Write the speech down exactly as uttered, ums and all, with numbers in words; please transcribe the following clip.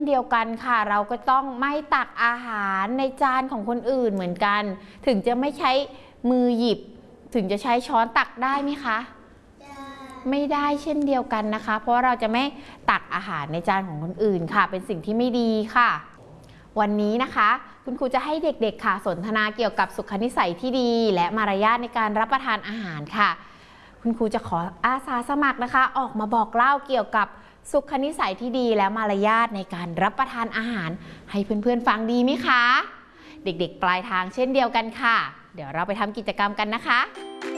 เดียวกันค่ะเราก็ต้องไม่ตักอาหารในจานของคนอื่นเหมือนกันถึงจะไม่ใช้มือหยิบถึงจะใช้ช้อนตักได้ไหมคะไม่ได้เช่นเดียวกันนะคะเพราะเราจะไม่ตักอาหารในจานของคนอื่นค่ะเป็นสิ่งที่ไม่ดีค่ะวันนี้นะคะคุณครูจะให้เด็กๆค่ะสนทนาเกี่ยวกับสุขนิสัยที่ดีและมารยาทในการรับประทานอาหารค่ะคุณครูจะขออาสาสมัครนะคะออกมาบอกเล่าเกี่ยวกับสุขนิสัยที่ดีและมารยาทในการรับประทานอาหารให้เพื่อนๆฟังดีไหมคะเด็กๆปลายทางเช่นเดียวกันค่ะเดี๋ยวเราไปทำกิจกรรมกันนะคะ